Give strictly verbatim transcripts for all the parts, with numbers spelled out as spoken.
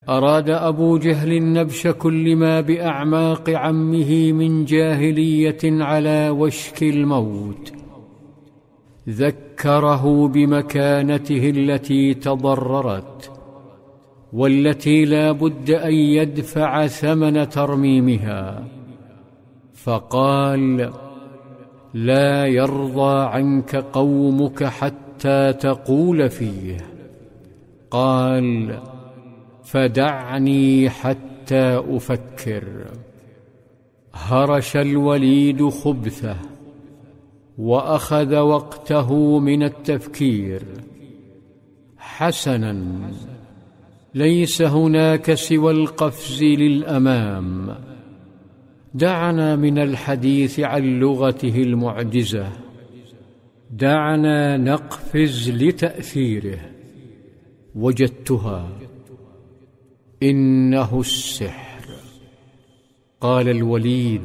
أراد أبو جهل نبش كل ما بأعماق عمه من جاهلية على وشك الموت، ذكره بمكانته التي تضررت والتي لا بد أن يدفع ثمن ترميمها، فقال: لا يرضى عنك قومك حتى تقول فيه. قال: فدعني حتى أفكر. هرش الوليد خبثه وأخذ وقته من التفكير. حسنا، ليس هناك سوى القفز للأمام. دعنا من الحديث عن لغته المعجزة، دعنا نقفز لتأثيره. وجدتها، إنه السحر. قال الوليد: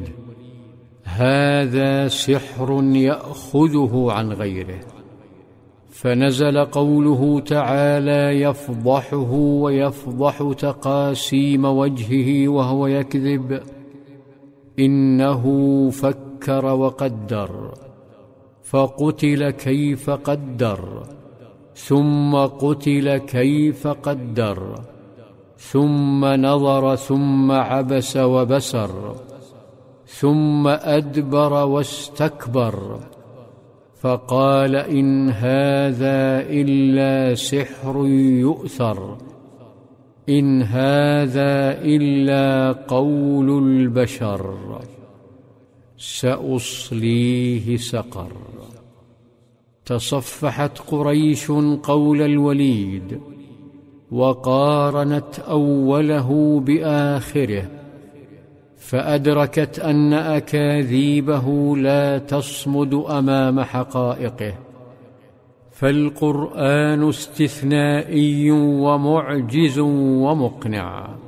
هذا سحر يأخذه عن غيره. فنزل قوله تعالى يفضحه ويفضح تقاسيم وجهه وهو يكذب: إنه فكر وقدر فقتل كيف قدر ثم قتل كيف قدر ثم نظر ثم عبس وبسر ثم أدبر واستكبر، فقال: إن هذا إلا سحر يؤثر، إن هذا إلا قول البشر، سأصليه سقر. تصفحت قريش قول الوليد وقارنت أوله بآخره، فأدركت أن أكاذيبه لا تصمد أمام حقائقه. فالقرآن استثنائي ومعجز ومقنع.